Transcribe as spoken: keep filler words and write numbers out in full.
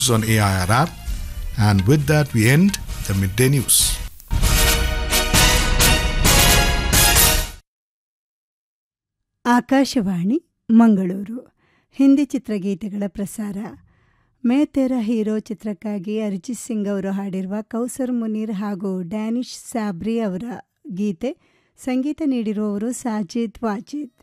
on A I R app. And with that, we end the midday news. Akashvani Mangaluru. Hindi ಚಿತ್ರಗೀತೆಗಳ ಪ್ರಸಾರ. May ತೆರ hero ಚಿತ್ರಕ್ಕಾಗಿ ಅರಿಜಿತ್ ಸಿಂಗ್ ಅವರು ಹಾಡಿರುವ ಕೌಸರ್ ಮುನೀರ್ ಹಾಗೂ ಡ್ಯಾನಿಶ್ ಸಾಬ್ರಿ ಅವರ ಗೀತೆ. ಸಂಗೀತ ನೀಡಿರುವವರು ಸಾಜಿದ್ ವಾಜಿದ್.